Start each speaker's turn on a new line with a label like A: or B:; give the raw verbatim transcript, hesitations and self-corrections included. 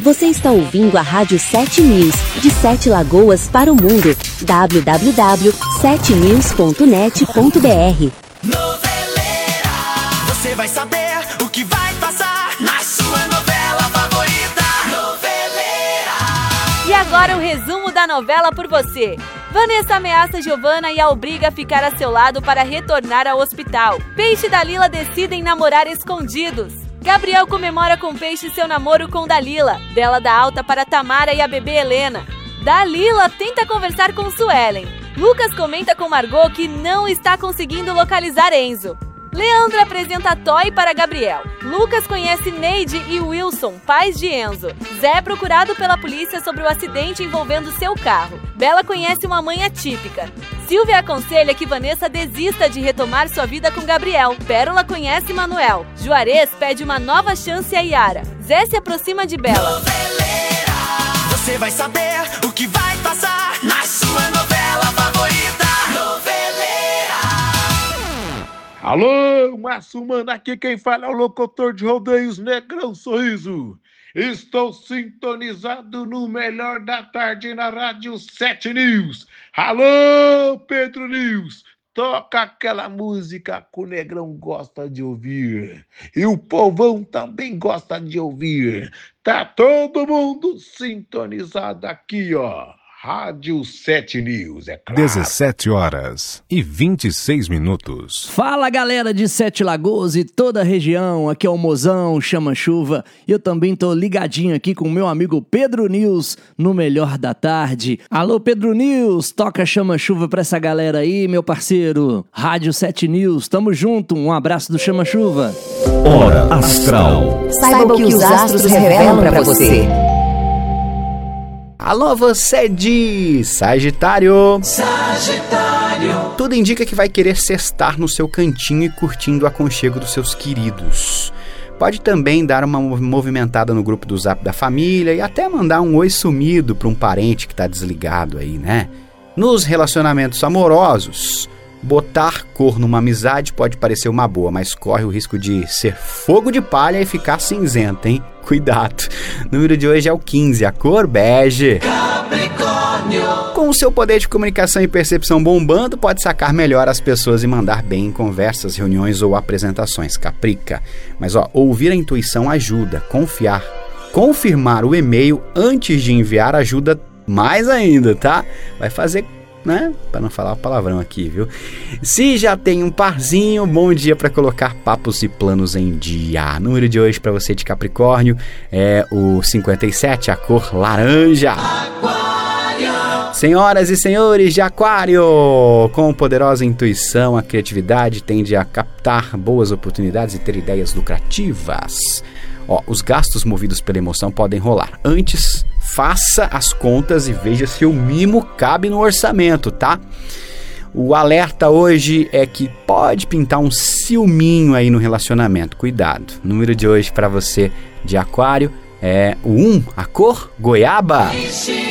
A: Você está ouvindo a Rádio sete News, de Sete Lagoas para o mundo. w w w ponto sete news ponto net ponto b r.
B: Noveleira, você vai saber o que vai passar na sua novela favorita. Noveleira.
C: E agora o resumo da novela por você. Vanessa ameaça Giovanna e a obriga a ficar a seu lado para retornar ao hospital. Peixe e Dalila decidem namorar escondidos. Gabriel comemora com Peixe seu namoro com Dalila. Bela dá alta para Tamara e a bebê Helena. Dalila tenta conversar com Suelen. Lucas comenta com Margot que não está conseguindo localizar Enzo. Leandro apresenta Toy para Gabriel. Lucas conhece Neide e Wilson, pais de Enzo. Zé é procurado pela polícia sobre o acidente envolvendo seu carro. Bela conhece uma mãe atípica. Silvia aconselha que Vanessa desista de retomar sua vida com Gabriel. Pérola conhece Manuel. Juarez pede uma nova chance a Yara. Zé se aproxima de Bela.
B: Noveleira, você vai saber o que vai passar na sua novela favorita.
D: Alô, Massumano, aqui quem fala é o locutor de rodeios Negrão Sorriso. Estou sintonizado no melhor da tarde na Rádio sete News. Alô, Pedro News, toca aquela música que o Negrão gosta de ouvir. E o povão também gosta de ouvir. Tá todo mundo sintonizado aqui, ó. Rádio sete News, é claro.
E: dezessete horas e vinte e seis minutos.
F: Fala, galera de Sete Lagoas e toda a região. Aqui é o Mozão, Chama Chuva. E eu também tô ligadinho aqui com o meu amigo Pedro News no Melhor da Tarde. Alô, Pedro News, toca Chama Chuva pra essa galera aí, meu parceiro. Rádio sete News, tamo junto. Um abraço do Chama Chuva.
E: Hora Astral.
G: Saiba o que os astros revelam pra você.
H: Alô, você de Sagitário.
B: Sagitário.
H: Tudo indica que vai querer sextar no seu cantinho e curtindo o aconchego dos seus queridos. Pode também dar uma movimentada no grupo do Zap da família e até mandar um oi sumido para um parente que tá desligado aí, né? Nos relacionamentos amorosos, botar cor numa amizade pode parecer uma boa, mas corre o risco de ser fogo de palha e ficar cinzento, hein? Cuidado! O número de hoje é o quinze, a cor bege.
B: Capricórnio.
H: Com o seu poder de comunicação e percepção bombando, pode sacar melhor as pessoas e mandar bem em conversas, reuniões ou apresentações. Caprica. Mas ó, ouvir a intuição ajuda, confiar. Confirmar o e-mail antes de enviar ajuda mais ainda, tá? Vai fazer, né? Para não falar o palavrão aqui, viu? Se já tem um parzinho, bom dia para colocar papos e planos em dia. O número de hoje para você de Capricórnio é o cinquenta e sete, a cor laranja.
B: Aquário.
H: Senhoras e senhores de Aquário, com poderosa intuição, a criatividade tende a captar boas oportunidades e ter ideias lucrativas. Ó, os gastos movidos pela emoção podem rolar. Antes, faça as contas e veja se o mimo cabe no orçamento, tá? O alerta hoje é que pode pintar um ciúminho aí no relacionamento. Cuidado. O número de hoje para você de Aquário é o um, a cor goiaba.
B: Peixe.